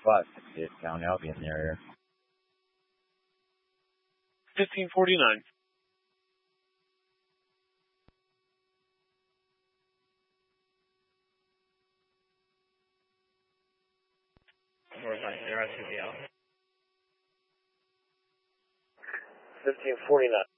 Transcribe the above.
568 County, I'll be in the area. 1549. We're fine. The rest of the 1549.